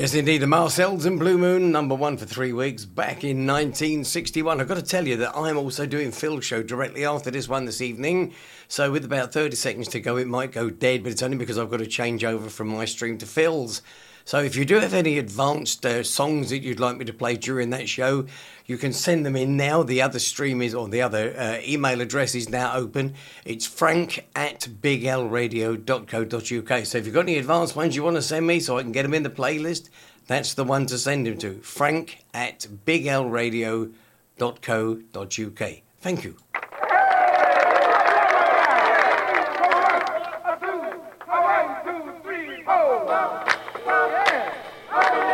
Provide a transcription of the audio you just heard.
Yes, indeed. The Marcells and Blue Moon, number one for 3 weeks, back in 1961. I've got to tell you that I'm also doing Phil's show directly after this one this evening. So with about 30 seconds to go, it might go dead, but it's only because I've got to change over from my stream to Phil's. So if you do have any advanced songs that you'd like me to play during that show, you can send them in now. The other stream is, or the other email address is now open. It's frank@biglradio.co.uk. So if you've got any advanced ones you want to send me so I can get them in the playlist, that's the one to send them to. frank@biglradio.co.uk. Thank you. One, two, three, four. Yeah.